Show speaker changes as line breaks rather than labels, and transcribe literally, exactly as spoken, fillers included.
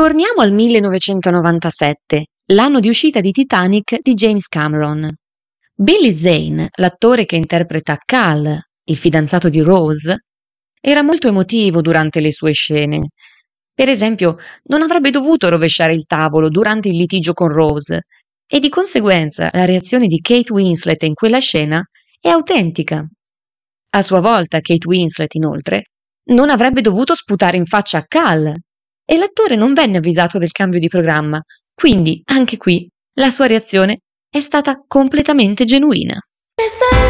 Torniamo al millenovecentonovantasette, l'anno di uscita di Titanic di James Cameron. Billy Zane, l'attore che interpreta Cal, il fidanzato di Rose, era molto emotivo durante le sue scene. Per esempio, non avrebbe dovuto rovesciare il tavolo durante il litigio con Rose e di conseguenza la reazione di Kate Winslet in quella scena è autentica. A sua volta Kate Winslet, inoltre, non avrebbe dovuto sputare in faccia a Cal e l'attore non venne avvisato del cambio di programma, quindi anche qui la sua reazione è stata completamente genuina.